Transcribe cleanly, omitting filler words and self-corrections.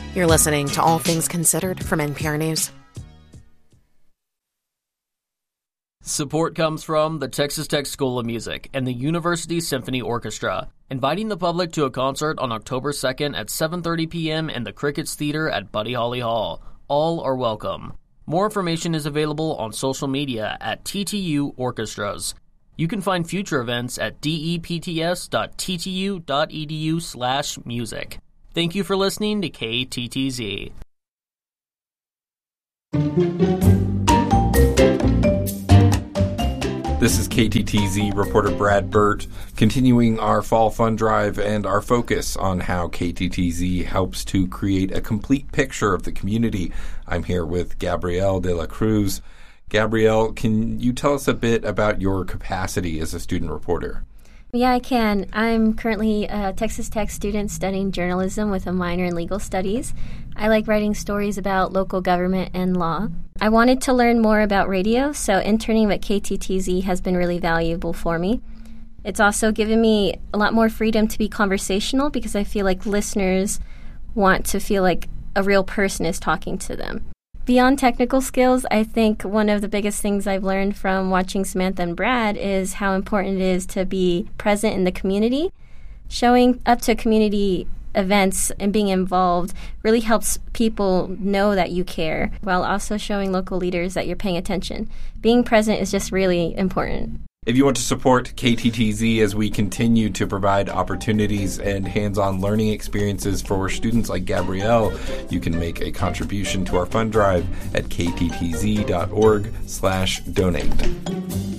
You're listening to All Things Considered from NPR News. Support comes from the Texas Tech School of Music and the University Symphony Orchestra, inviting the public to a concert on October 2nd at 7:30 p.m. in the Crickets Theater at Buddy Holly Hall. All are welcome. More information is available on social media at TTU Orchestras. You can find future events at depts.ttu.edu/music. Thank you for listening to KTTZ. This is KTTZ reporter Brad Burt, continuing our Fall Fund Drive and our focus on how KTTZ helps to create a complete picture of the community. I'm here with Gabrielle de la Cruz. Gabrielle, can you tell us a bit about your capacity as a student reporter? Yeah, I can. I'm currently a Texas Tech student studying journalism with a minor in legal studies. I like writing stories about local government and law. I wanted to learn more about radio, so interning at KTTZ has been really valuable for me. It's also given me a lot more freedom to be conversational because I feel like listeners want to feel like a real person is talking to them. Beyond technical skills, I think one of the biggest things I've learned from watching Samantha and Brad is how important it is to be present in the community. Showing up to community events and being involved really helps people know that you care, while also showing local leaders that you're paying attention. Being present is just really important. If you want to support KTTZ as we continue to provide opportunities and hands-on learning experiences for students like Gabrielle, you can make a contribution to our fund drive at kttz.org/donate.